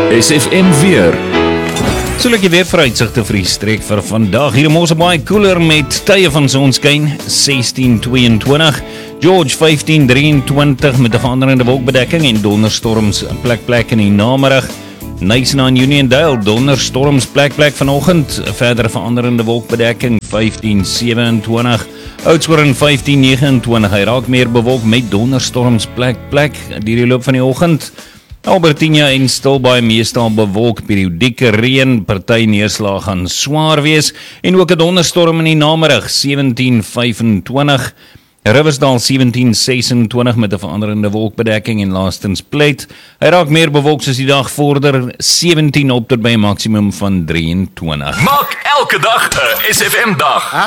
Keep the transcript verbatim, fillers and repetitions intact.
S F M weer. So lyk die weervooruitsigte vir die streek vir vandag. Hier in Mosselbaai koeler met tye van sonskyn, sestien tweeëntwintig. George vyftien drieëntwintig met 'n veranderende wolkbedekking en donderstorms plek plek in die namiddag. Nyasana Uniondale, donderstorms plek plek vanoggend, verder veranderende wolkbedekking vyftien sewenentwintig. Oudtshoorn vyftien negenentwintig. Hy raak meer bewolk met donderstorms plek plek deur die loop van die oggend. Albertina en Stilbaai meestal bewolk, periodieke reën, party neerslag gaan swaar wees en ook 'n donderstorm in die namiddag sewentien vyfentwintig. Riversdal sewentien sesentwintig met 'n veranderende wolkbedekking en laastens Plett. Hy raak meer bewolk soos die dag vorder, sewentien op tot by 'n maksimum van drieëntwintig. Maak elke dag 'n S F M dag.